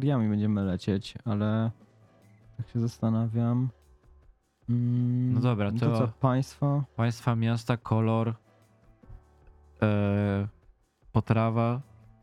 technologiami będziemy lecieć, ale tak się zastanawiam. No dobra, to to- co, państwo? Państwa, miasta, kolor, potrawa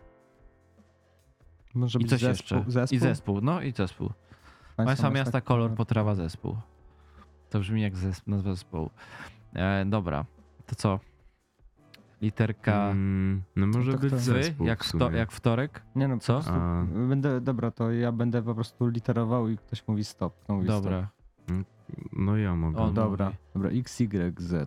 Może i być coś zespół, jeszcze. zespół? I zespół, no i zespół. Państwa, miasta, kolor, potrawa, zespół. To brzmi jak nazwa zespołu. Dobra, to co? Literka No może to być kto? zespół jak, w sumie. jak wtorek? Nie no, Co? po prostu dobra, to ja będę po prostu literował i ktoś mówi stop. Kto mówi Dobra. No ja mogę. On Stop. Dobra, mówi. dobra, X, Y, Z,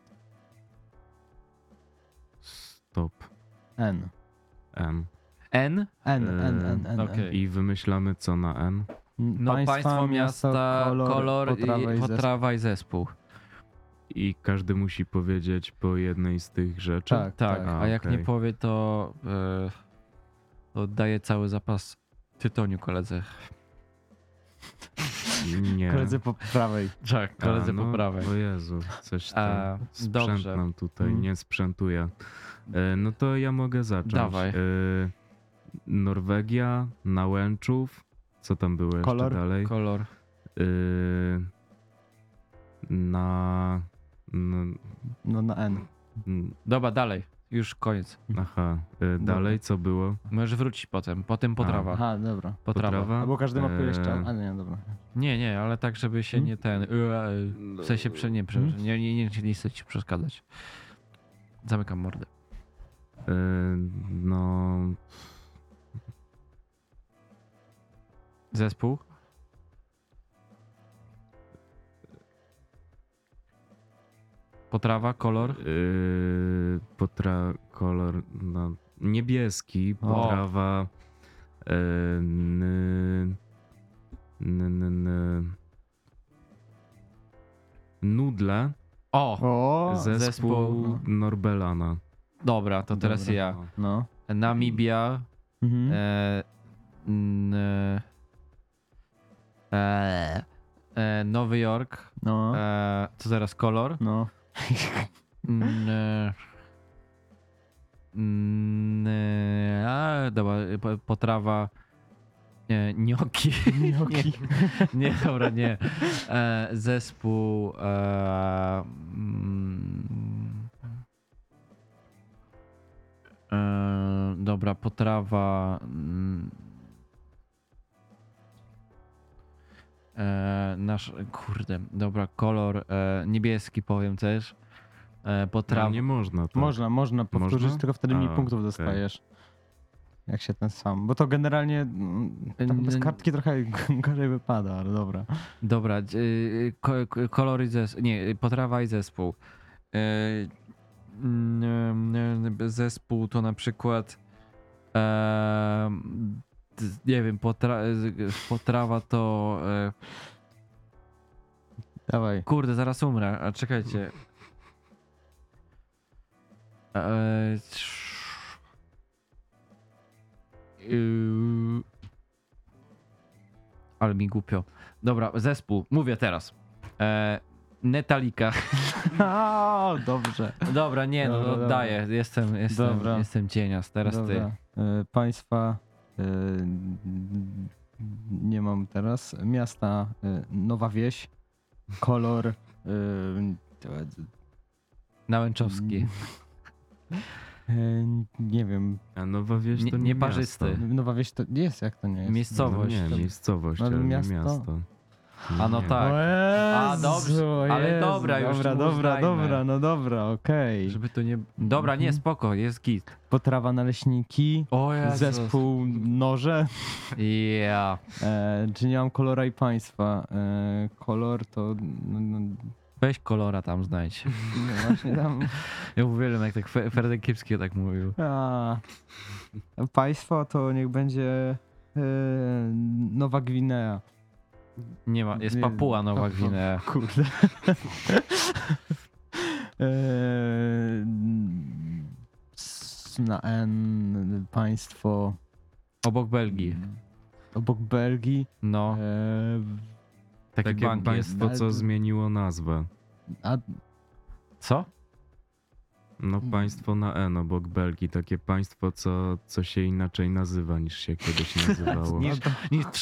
Stop. N. N. N? N. Okej. I wymyślamy co na N? No państwo, miasta, kolor potrawa i i potrawa i zespół. I każdy musi powiedzieć po jednej z tych rzeczy? Tak, Tak, tak. a jak nie okej. powie, to oddaję cały zapas tytoniu koledze. Nie. Koledzy po prawej. Tak, koledze no, po prawej. O Jezu, coś tam. Sprzęt Dobrze. nam tutaj Mhm. nie sprzętuje. No to ja mogę zacząć. Dawaj. Norwegia, Nałęczów. Co tam było jeszcze Kolor? dalej? Kolor. Na... No na N. Dobra, dalej. Już koniec. Aha. Dalej co było? Możesz wrócić potem. Potem potrawa. Aha, dobra. Potrawa. Albo każdy ma po jeszcze. Eee. A nie, dobra. Nie, ale tak, żeby się nie ten. W sensie nie chcę ci przeszkadzać. Zamykam mordę. No... Zespół. Potrawa, kolor. Kolor no, niebieski, O. potrawa nudle, O! O, zespół zespół. Norbelana. Dobra, to teraz Dobra. ja. no. Namibia. Mhm. Nowy Jork. No, Co zaraz kolor? no. Dobra, potrawa. Gnocchi. Gnocchi. Nie, dobra, nie. Zespół. Dobra, potrawa. Nasz. Kurde, dobra, kolor niebieski powiem też. Potrawa. No, nie można. Tak. Można powtórzyć, Można? tylko wtedy mniej A, punktów okej. dostajesz. Jak się ten sam. Bo to generalnie tak bez kartki trochę gorzej wypada, ale dobra. Dobra, kolor i zespół. Nie, potrawa i zespół. Zespół to na przykład. Nie wiem, potrawa to. Dawaj. Kurde, zaraz umrę. A czekajcie. Ale mi głupio. Dobra, zespół. Mówię teraz. Netalika. O, dobrze. Dobra, nie, no Dobra, oddaję. Dobra. Jestem cienias. Teraz ty. Dobra. Państwa nie mam teraz. Miasta Nowa Wieś. Kolor Nałęczowski. nie wiem. A Nowa Wieś to nie Nieparzysty. miasto. Nowa Wieś to jest, jak to nie jest? Miejscowość. No nie, miejscowość, No, ale miasto? nie miasto. A no Nie. tak. O A, Jezu, dobrze, o ale Jezu, dobra, już mu uznajmy. dobra, okej. Żeby to nie. Dobra, nie, spoko, jest git. Potrawa naleśniki, O Jezus. zespół noże. Ja. Czy nie mam kolora i państwa? Kolor to... No, Weź kolora tam znajdź. no właśnie tam... Ja uwielbiam jak tak Fredek Kiepski tak mówił. A, państwo to niech będzie Nowa Gwinea. Nie ma, jest Nie, Papua Nowa Gwinea. Kurde. Na N państwo Obok Belgii. obok Belgii. No, taki Takie bank jest. państwo, co zmieniło nazwę. A Co? No państwo na N obok Belgii. Takie państwo, co się inaczej nazywa niż się kiedyś nazywało. Niż